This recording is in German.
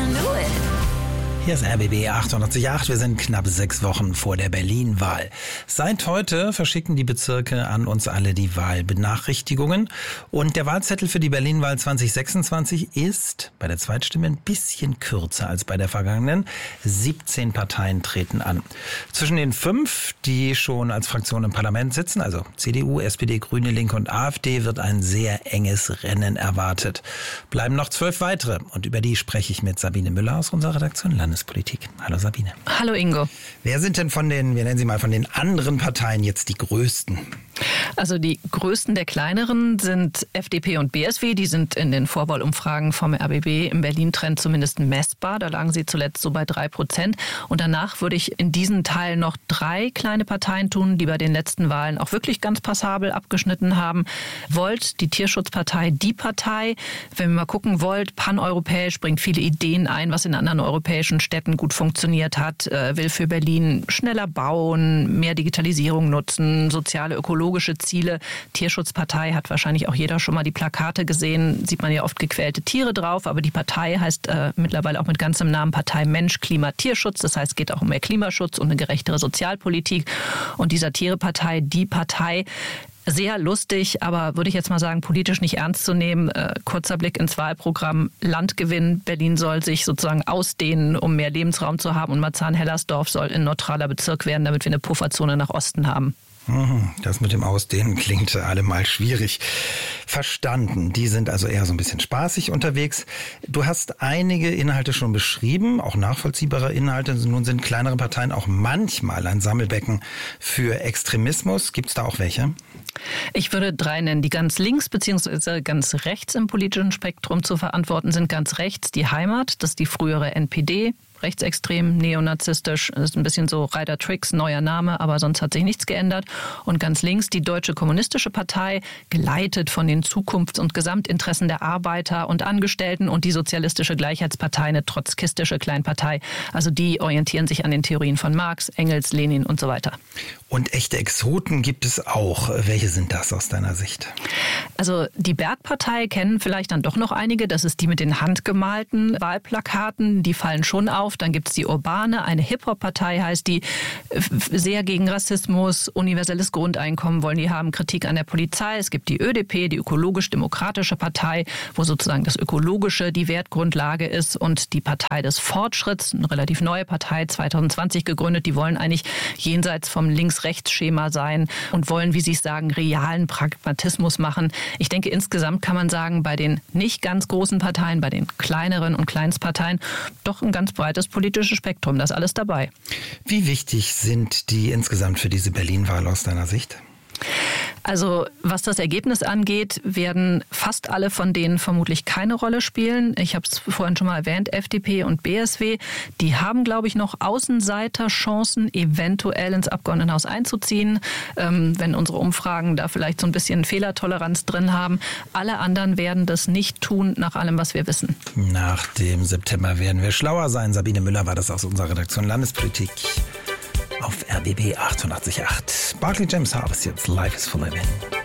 knew it. Hier ist RBB 888. Wir sind knapp 6 Wochen vor der Berlin-Wahl. Seit heute verschicken die Bezirke an uns alle die Wahlbenachrichtigungen. Und der Wahlzettel für die Berlin-Wahl 2026 ist bei der Zweitstimme ein bisschen kürzer als bei der vergangenen. 17 Parteien treten an. Zwischen den 5, die schon als Fraktion im Parlament sitzen, also CDU, SPD, Grüne, Linke und AfD, wird ein sehr enges Rennen erwartet. Bleiben noch 12 weitere. Und über die spreche ich mit Sabine Müller aus unserer Redaktion Landespolitik. Hallo Sabine. Hallo Ingo. Wer sind denn von den, wir nennen sie mal, von den anderen Parteien jetzt die größten? Also die größten der kleineren sind FDP und BSW. Die sind in den Vorwahlumfragen vom RBB im Berlin-Trend zumindest messbar. Da lagen sie zuletzt so bei 3%. Und danach würde ich in diesen Teil noch 3 kleine Parteien tun, die bei den letzten Wahlen auch wirklich ganz passabel abgeschnitten haben. Volt, die Tierschutzpartei, die Partei. Wenn wir mal gucken, Volt, paneuropäisch, bringt viele Ideen ein, was in anderen europäischen Städten gut funktioniert hat, will für Berlin schneller bauen, mehr Digitalisierung nutzen, soziale, ökologische Ziele. Tierschutzpartei hat wahrscheinlich auch jeder schon mal die Plakate gesehen, sieht man ja oft gequälte Tiere drauf, aber die Partei heißt mittlerweile auch mit ganzem Namen Partei Mensch, Klima, Tierschutz. Das heißt, es geht auch um mehr Klimaschutz und eine gerechtere Sozialpolitik. Und dieser Tierepartei, die Partei, sehr lustig, aber würde ich jetzt mal sagen, politisch nicht ernst zu nehmen. Kurzer Blick ins Wahlprogramm. Landgewinn. Berlin soll sich sozusagen ausdehnen, um mehr Lebensraum zu haben. Und Marzahn-Hellersdorf soll ein neutraler Bezirk werden, damit wir eine Pufferzone nach Osten haben. Das mit dem Ausdehnen klingt allemal schwierig. Verstanden. Die sind also eher so ein bisschen spaßig unterwegs. Du hast einige Inhalte schon beschrieben, auch nachvollziehbare Inhalte. Nun sind kleinere Parteien auch manchmal ein Sammelbecken für Extremismus. Gibt es da auch welche? Ich würde 3 nennen, die ganz links bzw. ganz rechts im politischen Spektrum zu verantworten sind. Ganz rechts die Heimat, das ist die frühere NPD. Rechtsextrem, neonazistisch, ist ein bisschen so Ryder Tricks, neuer Name, aber sonst hat sich nichts geändert. Und ganz links die Deutsche Kommunistische Partei, geleitet von den Zukunfts- und Gesamtinteressen der Arbeiter und Angestellten, und die Sozialistische Gleichheitspartei, eine trotzkistische Kleinpartei. Also die orientieren sich an den Theorien von Marx, Engels, Lenin und so weiter. Und echte Exoten gibt es auch. Welche sind das aus deiner Sicht? Also die Bergpartei kennen vielleicht dann doch noch einige. Das ist die mit den handgemalten Wahlplakaten. Die fallen schon auf. Dann gibt es die Urbane, eine Hip-Hop-Partei heißt die, sehr gegen Rassismus, universelles Grundeinkommen wollen die haben, Kritik an der Polizei. Es gibt die ÖDP, die ökologisch-demokratische Partei, wo sozusagen das Ökologische die Wertgrundlage ist, und die Partei des Fortschritts, eine relativ neue Partei, 2020 gegründet. Die wollen eigentlich jenseits vom Links-Rechts-Schema sein und wollen, wie sie es sagen, realen Pragmatismus machen. Ich denke, insgesamt kann man sagen, bei den nicht ganz großen Parteien, bei den kleineren und Kleinstparteien, doch ein ganz breites politisches Spektrum, da ist alles dabei. Wie wichtig sind die insgesamt für diese Berlin-Wahl aus deiner Sicht? Also was das Ergebnis angeht, werden fast alle von denen vermutlich keine Rolle spielen. Ich habe es vorhin schon mal erwähnt, FDP und BSW, die haben, glaube ich, noch Außenseiterchancen, eventuell ins Abgeordnetenhaus einzuziehen, wenn unsere Umfragen da vielleicht so ein bisschen Fehlertoleranz drin haben. Alle anderen werden das nicht tun, nach allem, was wir wissen. Nach dem September werden wir schlauer sein. Sabine Müller war das aus unserer Redaktion Landespolitik auf RBB 888. Barclay James Harvest jetzt, Life is for Living.